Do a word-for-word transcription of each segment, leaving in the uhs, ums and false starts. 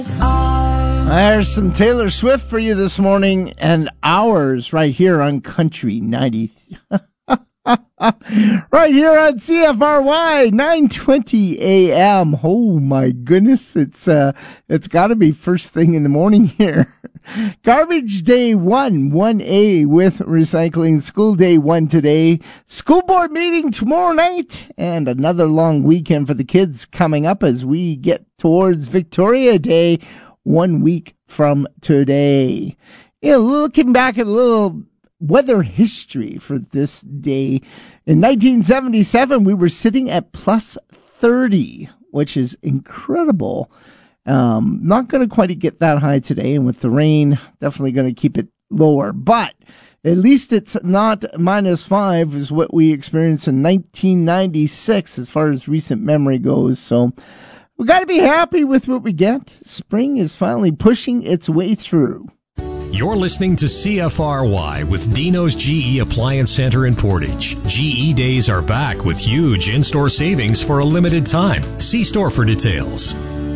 There's some Taylor Swift for you this morning, and ours right here on Country ninety. Right here on C F R Y, nine twenty a.m. Oh my goodness, it's uh, it's got to be first thing in the morning here. Garbage day one, one A with recycling. School day one today. School board meeting tomorrow night, and another long weekend for the kids coming up as we get towards Victoria Day one week from today. You know, looking back at a little weather history for this day. In nineteen seventy-seven, we were sitting at plus thirty, which is incredible. Um, not going to quite get that high today, and with the rain, definitely going to keep it lower. But at least it's not minus five, is what we experienced in nineteen ninety-six as far as recent memory goes. So we got to be happy with what we get. Spring is finally pushing its way through. You're listening to C F R Y with Dino's G E Appliance Center in Portage. G E days are back with huge in-store savings for a limited time. See store for details.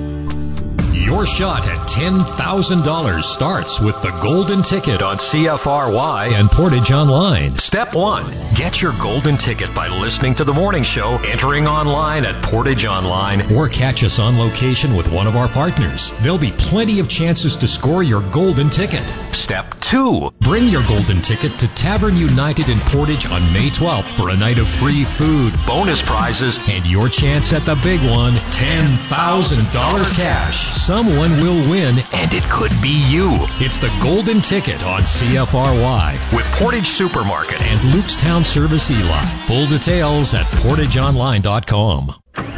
Your shot at ten thousand dollars starts with the Golden Ticket on C F R Y and Portage Online. Step one, get your Golden Ticket by listening to the morning show, entering online at Portage Online, or catch us on location with one of our partners. There'll be plenty of chances to score your Golden Ticket. Step two, bring your Golden Ticket to Tavern United in Portage on May twelfth for a night of free food, bonus prizes, and your chance at the big one, ten thousand dollars cash. Someone will win, and it could be you. It's the Golden Ticket on C F R Y with Portage Supermarket and Luke's Town Service Eli. Full details at portage online dot com.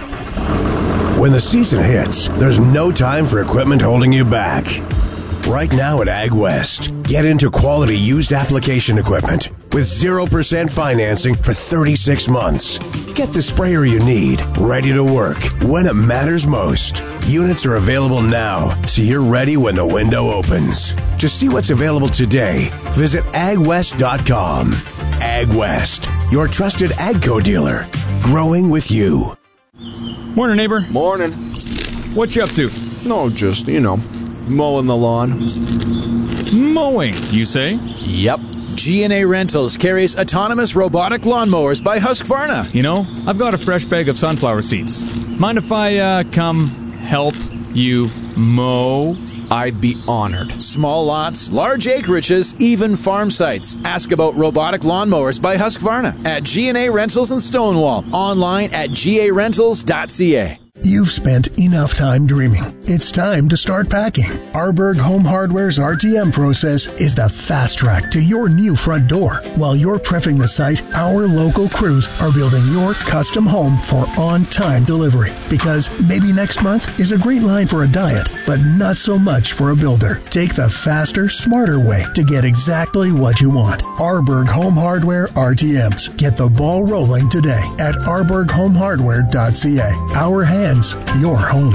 When the season hits, there's no time for equipment holding you back. Right now at Ag West, get into quality used application equipment with zero percent financing for thirty-six months. Get the sprayer you need, ready to work when it matters most. Units are available now, so you're ready when the window opens. To see what's available today, visit ag west dot com. Ag West, your trusted AGCO dealer, growing with you. Morning, neighbor. Morning. What you up to? No, just, you know, mowing the lawn. Mowing, you say? Yep. G and A Rentals carries autonomous robotic lawnmowers by Husqvarna. You know, I've got a fresh bag of sunflower seeds. Mind if I uh, come help you mow? I'd be honored. Small lots, large acreages, even farm sites. Ask about robotic lawnmowers by Husqvarna at G and A Rentals in Stonewall. Online at g a rentals dot c a. You've spent enough time dreaming. It's time to start packing. Arberg Home Hardware's R T M process is the fast track to your new front door. While you're prepping the site, our local crews are building your custom home for on-time delivery. Because maybe next month is a great line for a diet, but not so much for a builder. Take the faster, smarter way to get exactly what you want. Arberg Home Hardware R T Ms. Get the ball rolling today at arberg home hardware dot c a. Our hands, your home.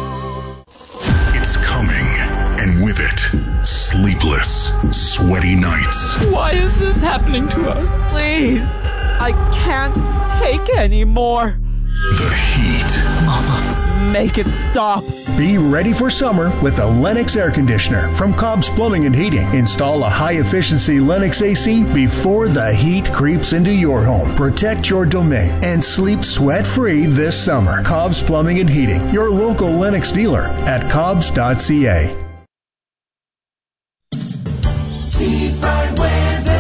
It's coming, and with it, sleepless, sweaty nights. Why is this happening to us? Please, I can't take any more. The heat. Mama, make it stop. Be ready for summer with the Lennox air conditioner from Cobb's Plumbing and Heating. Install a high-efficiency Lennox A C before the heat creeps into your home. Protect your domain and sleep sweat-free this summer. Cobb's Plumbing and Heating, your local Lennox dealer at cobbs dot c a. Seafront weather.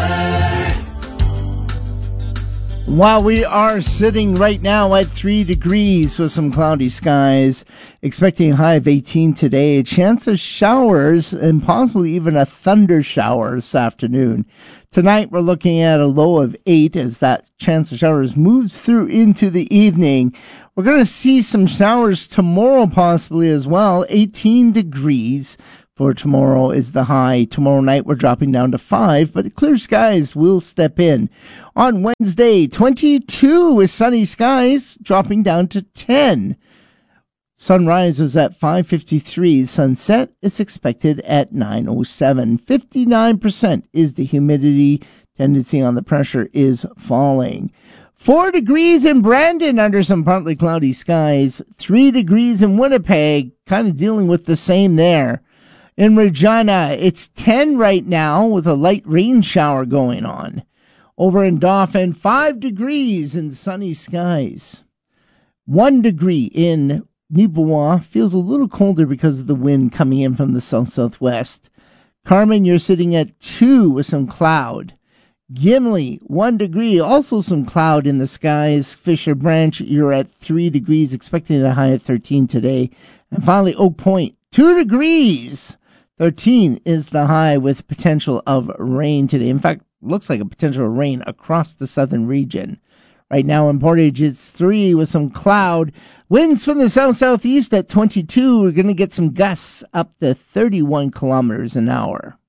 While we are sitting right now at three degrees with some cloudy skies, expecting a high of eighteen today, a chance of showers and possibly even a thunder shower this afternoon. Tonight we're looking at a low of eight as that chance of showers moves through into the evening. We're going to see some showers tomorrow possibly as well. eighteen degrees for tomorrow is the high. Tomorrow night we're dropping down to five, but the clear skies will step in. On Wednesday, twenty-two with sunny skies, dropping down to ten. Sunrise is at five fifty-three. Sunset is expected at nine oh seven. fifty-nine percent is the humidity. Tendency on the pressure is falling. Four degrees in Brandon under some partly cloudy skies. Three degrees in Winnipeg, kind of dealing with the same there. In Regina, it's ten right now with a light rain shower going on. Over in Dauphin, five degrees in sunny skies. One degree in Nibois, feels a little colder because of the wind coming in from the south-southwest. Carmen, you're sitting at two with some cloud. Gimli, one degree, also some cloud in the skies. Fisher Branch, you're at three degrees, expecting a high of thirteen today. And finally, Oak Point, two degrees. thirteen is the high with potential of rain today. In fact, looks like a potential of rain across the southern region. Right now in Portage, it's three with some cloud. Winds from the south-southeast at twenty-two. We're going to get some gusts up to thirty-one kilometers an hour.